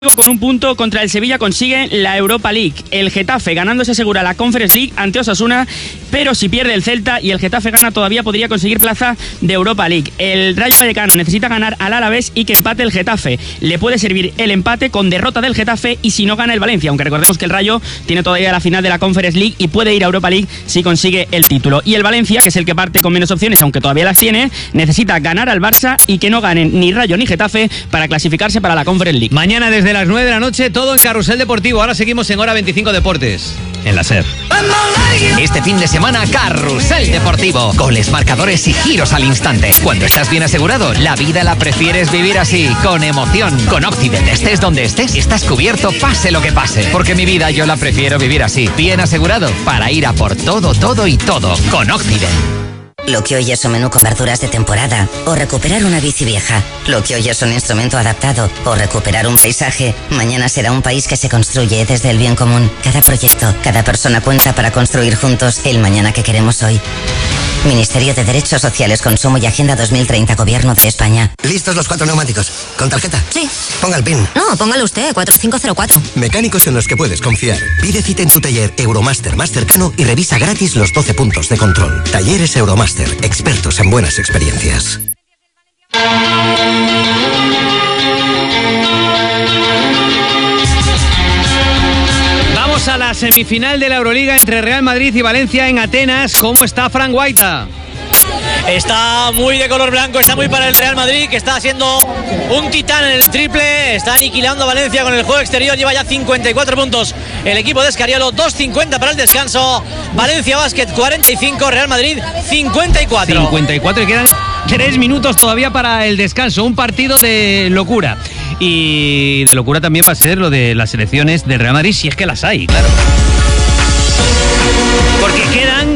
Con un punto contra el Sevilla consigue la Europa League. El Getafe ganando se asegura la Conference League ante Osasuna, pero si pierde el Celta y el Getafe gana todavía podría conseguir plaza de Europa League. El Rayo Vallecano necesita ganar al Alavés y que empate el Getafe. Le puede servir el empate con derrota del Getafe y si no gana el Valencia, aunque recordemos que el Rayo tiene todavía la final de la Conference League y puede ir a Europa League si consigue el título. Y el Valencia, que es el que parte con menos opciones, aunque todavía las tiene, necesita ganar al Barça y que no ganen ni Rayo ni Getafe para clasificarse para la Conference League. Mañana desde las 9 de la noche, todo en Carrusel Deportivo. Ahora seguimos en Hora 25 Deportes, en la SER. Este fin de semana, Carrusel Deportivo. Goles, marcadores y giros al instante. Cuando estás bien asegurado, la vida la prefieres vivir así, con emoción. Con Occident, estés donde estés, estás cubierto, pase lo que pase. Porque mi vida yo la prefiero vivir así, bien asegurado, para ir a por todo, todo y todo. Con Occident. Lo que hoy es un menú con verduras de temporada o recuperar una bici vieja. Lo que hoy es un instrumento adaptado o recuperar un paisaje. Mañana será un país que se construye desde el bien común. Cada proyecto, cada persona cuenta para construir juntos el mañana que queremos hoy. Ministerio de Derechos Sociales, Consumo y Agenda 2030, Gobierno de España. ¿Listos los 4 neumáticos? ¿Con tarjeta? Sí. Ponga el PIN. No, póngalo usted, 4504. Mecánicos en los que puedes confiar. Pide cita en tu taller Euromaster más cercano y revisa gratis los 12 puntos de control. Talleres Euromaster, expertos en buenas experiencias. Vamos a la semifinal de la Euroliga entre Real Madrid y Valencia en Atenas. ¿Cómo está Frank Guaita? Está muy de color blanco, está muy para el Real Madrid, que está haciendo un titán en el triple, está aniquilando a Valencia con el juego exterior, lleva ya 54 puntos el equipo de Escariolo, 2.50 para el descanso, Valencia Basket 45, Real Madrid 54. 54 y quedan 3 minutos todavía para el descanso, un partido de locura. Y de locura también va a ser lo de las selecciones del Real Madrid, si es que las hay, claro. Porque quedan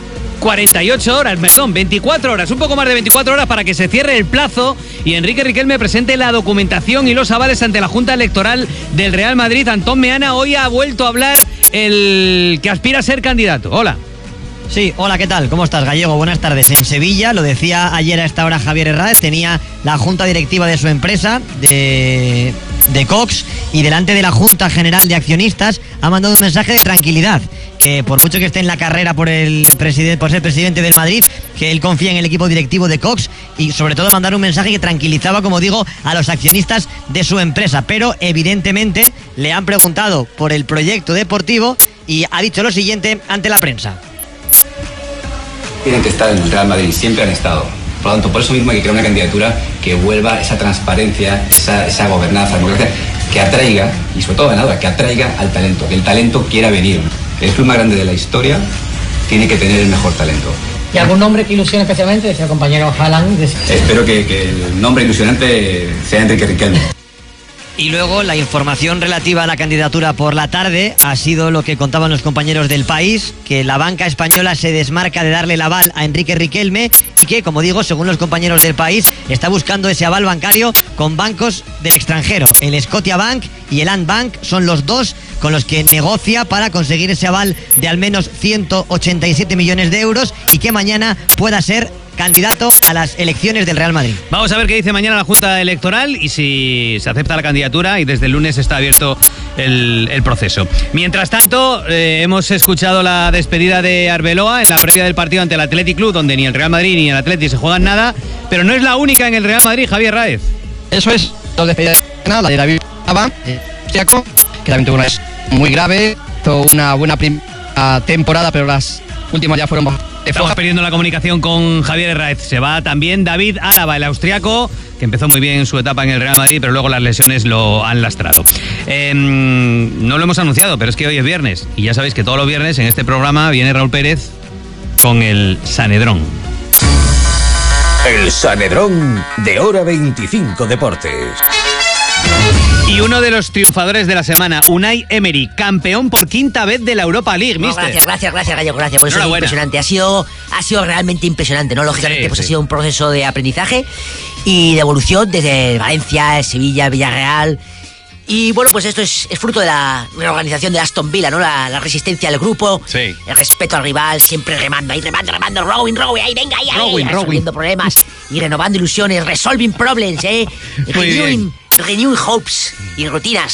24 horas, un poco más de 24 horas para que se cierre el plazo y Enrique Riquelme presente la documentación y los avales ante la Junta Electoral del Real Madrid. Antón Meana, hoy ha vuelto a hablar el que aspira a ser candidato. Hola. Sí, hola, ¿qué tal? ¿Cómo estás, Gallego? Buenas tardes. En Sevilla, lo decía ayer a esta hora Javier Herráez, tenía la junta directiva de su empresa, de Cox, y delante de la Junta General de Accionistas ha mandado un mensaje de tranquilidad, que por mucho que esté en la carrera por ser presidente del Madrid, que él confía en el equipo directivo de Cox y sobre todo mandar un mensaje que tranquilizaba, como digo, a los accionistas de su empresa. Pero evidentemente le han preguntado por el proyecto deportivo y ha dicho lo siguiente ante la prensa. Tienen que estar en el Real Madrid, siempre han estado. Por lo tanto, por eso mismo hay que crear una candidatura que vuelva esa transparencia, esa gobernanza, que atraiga, y sobre todo ganadora, que atraiga al talento, que el talento quiera venir. El club más grande de la historia tiene que tener el mejor talento. ¿Y algún nombre que ilusione especialmente? Decía el compañero Haaland. Espero que el nombre ilusionante sea Enrique Riquelme. Y luego la información relativa a la candidatura por la tarde ha sido lo que contaban los compañeros del País, que la banca española se desmarca de darle el aval a Enrique Riquelme y que, como digo, según los compañeros del País, está buscando ese aval bancario con bancos del extranjero. El Scotiabank y el Andbank son los dos con los que negocia para conseguir ese aval de al menos 187 millones de euros y que mañana pueda ser candidato a las elecciones del Real Madrid. Vamos a ver qué dice mañana la Junta Electoral y si se acepta la candidatura, y desde el lunes está abierto el proceso. Mientras tanto, hemos escuchado la despedida de Arbeloa en la previa del partido ante el Athletic Club, donde ni el Real Madrid ni el Athletic se juegan nada, pero no es la única en el Real Madrid, Javier Raez. Eso es, la despedida de la de David Alaba, austriaco, que también tuvo una muy grave, tuvo una buena primera temporada, pero las últimas ya fueron... Estamos perdiendo la comunicación con Javier Herráez. Se va también David Alaba, el austriaco, que empezó muy bien su etapa en el Real Madrid, pero luego las lesiones lo han lastrado. No lo hemos anunciado, pero es que hoy es viernes. Y ya sabéis que todos los viernes en este programa viene Raúl Pérez con el Sanedrón. El Sanedrón de Hora 25 Deportes. Y uno de los triunfadores de la semana, Unai Emery, campeón por 5ª vez de la Europa League, no, mister. Gracias, Gallego, gracias. Pues es impresionante, ha sido realmente impresionante, ¿no? Lógicamente, ha sido un proceso de aprendizaje y de evolución desde Valencia, Sevilla, Villarreal. Y bueno, pues esto es fruto de la reorganización de Aston Villa, ¿no? La resistencia del grupo, el respeto al rival, siempre remando, rowing, ahí, venga, ahí, resolviendo problemas y renovando ilusiones, resolving problems, renewing hopes y rutinas.